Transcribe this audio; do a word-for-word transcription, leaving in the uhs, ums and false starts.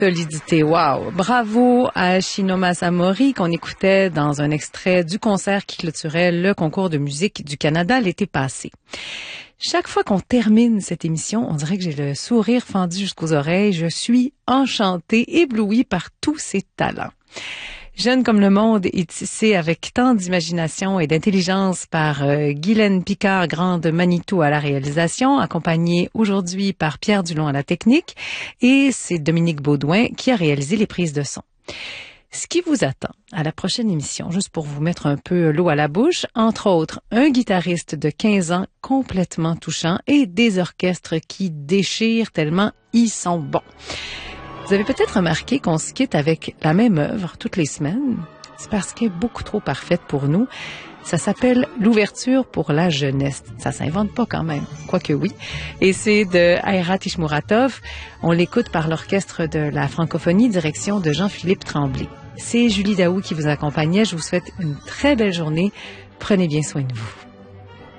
Solidité, wow! Bravo à Shinoma Samori qu'on écoutait dans un extrait du concert qui clôturait le concours de musique du Canada l'été passé. Chaque fois qu'on termine cette émission, on dirait que j'ai le sourire fendu jusqu'aux oreilles. Je suis enchantée, éblouie par tous ces talents. Jeune comme le monde est tissé avec tant d'imagination et d'intelligence par euh, Guylaine Picard, grande Manitou à la réalisation, accompagnée aujourd'hui par Pierre Dulon à la technique, et c'est Dominique Baudouin qui a réalisé les prises de son. Ce qui vous attend à la prochaine émission, juste pour vous mettre un peu l'eau à la bouche, entre autres, un guitariste de quinze ans complètement touchant et des orchestres qui déchirent tellement ils sont bons. Vous avez peut-être remarqué qu'on se quitte avec la même œuvre toutes les semaines. C'est parce qu'elle est beaucoup trop parfaite pour nous. Ça s'appelle l'ouverture pour la jeunesse. Ça s'invente pas quand même, quoique oui. Et c'est de Ayrat Ishmuratov. On l'écoute par l'orchestre de la francophonie, direction de Jean-Philippe Tremblay. C'est Julie Daou qui vous accompagnait. Je vous souhaite une très belle journée. Prenez bien soin de vous.